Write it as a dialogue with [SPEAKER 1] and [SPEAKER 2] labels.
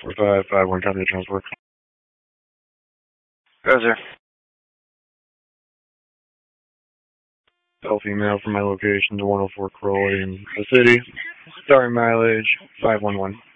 [SPEAKER 1] 4551, copy the transport.
[SPEAKER 2] Go, sir.
[SPEAKER 1] Self email from my location to 104 Crowley in the city. Starting mileage 511.